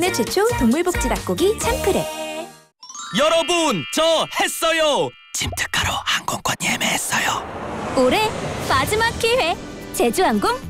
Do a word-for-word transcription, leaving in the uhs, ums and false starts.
세계 최초 동물복지 닭고기 참프레. 여러분, 저 했어요. 침특하러 항공권 예매했어요. 올해 마지막 기회 제주항공